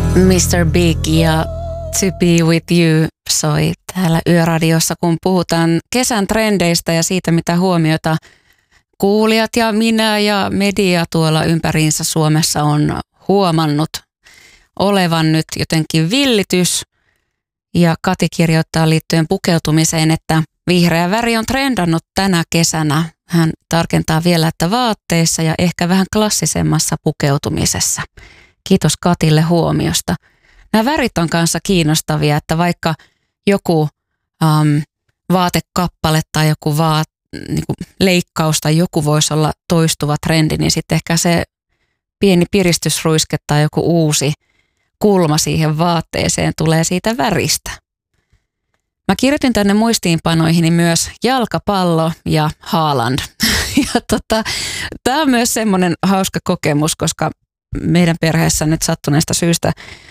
Mr. Big ja To Be With You soi täällä Yöradiossa, kun puhutaan kesän trendeistä ja siitä, mitä huomiota kuulijat ja minä ja media tuolla ympäriinsä Suomessa on huomannut olevan nyt jotenkin villitys. Ja Kati kirjoittaa liittyen pukeutumiseen, että vihreä väri on trendannut tänä kesänä. Hän tarkentaa vielä, että vaatteissa ja ehkä vähän klassisemmassa pukeutumisessa. Kiitos Katille huomiosta. Nämä värit on kanssa kiinnostavia, että vaikka joku vaatekappale tai joku niinku leikkaus tai joku voisi olla toistuva trendi, niin sitten ehkä se pieni piristysruiske tai joku uusi kulma siihen vaatteeseen tulee siitä väristä. Mä kirjoitin tänne muistiinpanoihini myös jalkapallo ja Haaland. Ja tää on myös semmoinen hauska kokemus, koska meidän perheessä nyt sattuneesta syystä